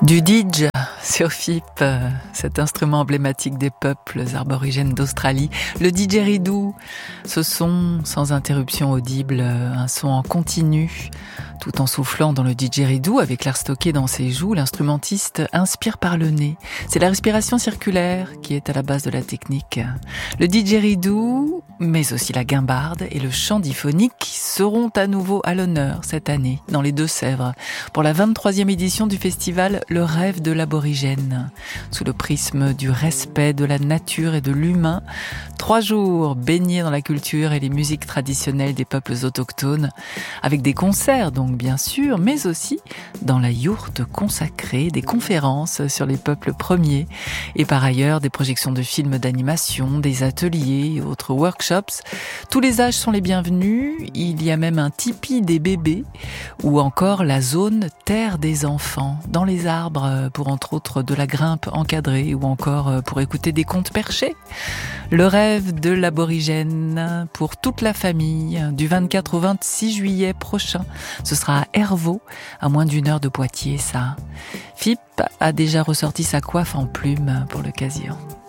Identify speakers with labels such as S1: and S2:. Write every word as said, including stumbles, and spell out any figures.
S1: Du didge sur F I P, cet instrument emblématique des peuples aborigènes d'Australie. Le didgeridoo, ce son sans interruption audible, un son en continu. Tout en soufflant dans le didgeridoo avec l'air stocké dans ses joues, l'instrumentiste inspire par le nez. C'est la respiration circulaire qui est à la base de la technique. Le didgeridoo, mais aussi la guimbarde et le chant diphonique seront à nouveau à l'honneur cette année dans les Deux-Sèvres pour la vingt-troisième édition du festival Le Rêve de l'aborigène. Sous le prisme du respect de la nature et de l'humain, trois jours baignés dans la culture et les musiques traditionnelles des peuples autochtones, avec des concerts donc bien sûr, mais aussi dans la yourte consacrée, des conférences sur les peuples premiers et par ailleurs des projections de films d'animation, des ateliers et autres workshops. Tous les âges sont les bienvenus, il y a même un tipi des bébés ou encore la zone terre des enfants, dans les arbres pour entre autres de la grimpe encadrée ou encore pour écouter des contes perchés. Le rêve de l'aborigène pour toute la famille du vingt-quatre au vingt-six juillet prochain. Ce sera à Hervaux, à moins d'une heure de Poitiers, ça. F I P a déjà ressorti sa coiffe en plumes pour l'occasion.